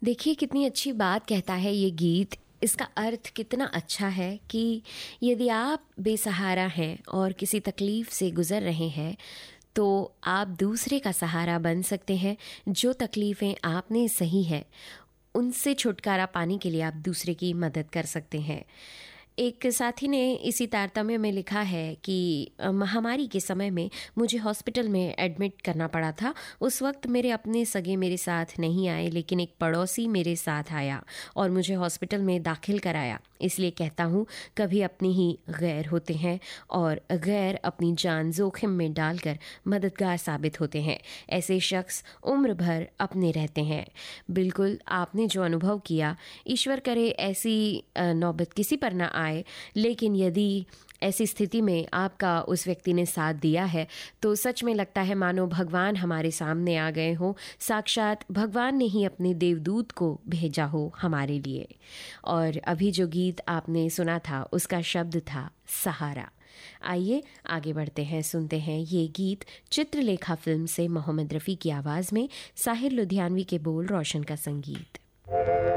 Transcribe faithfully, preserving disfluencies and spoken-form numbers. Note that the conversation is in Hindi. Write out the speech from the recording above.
देखिए कितनी अच्छी बात कहता है ये गीत। इसका अर्थ कितना अच्छा है कि यदि आप बेसहारा हैं और किसी तकलीफ़ से गुज़र रहे हैं तो आप दूसरे का सहारा बन सकते हैं। जो तकलीफ़ें आपने सही है उनसे छुटकारा पाने के लिए आप दूसरे की मदद कर सकते हैं। एक साथी ने इसी तारतम्य में लिखा है कि अ, महामारी के समय में मुझे हॉस्पिटल में एडमिट करना पड़ा था। उस वक्त मेरे अपने सगे मेरे साथ नहीं आए, लेकिन एक पड़ोसी मेरे साथ आया और मुझे हॉस्पिटल में दाखिल कराया। इसलिए कहता हूँ, कभी अपने ही गैर होते हैं और गैर अपनी जान जोखिम में डालकर मददगार साबित होते हैं। ऐसे शख्स उम्र भर अपने रहते हैं। बिल्कुल आपने जो अनुभव किया, ईश्वर करे ऐसी अ, नौबत किसी पर ना आए, लेकिन यदि ऐसी स्थिति में आपका उस व्यक्ति ने साथ दिया है तो सच में लगता है मानो भगवान हमारे सामने आ गए हों, साक्षात भगवान ने ही अपने देवदूत को भेजा हो हमारे लिए। और अभी जो गीत आपने सुना था उसका शब्द था सहारा। आइए आगे बढ़ते हैं, सुनते हैं ये गीत चित्रलेखा फिल्म से मोहम्मद रफ़ी की आवाज़ में, साहिर लुधियानवी के बोल, रोशन का संगीत।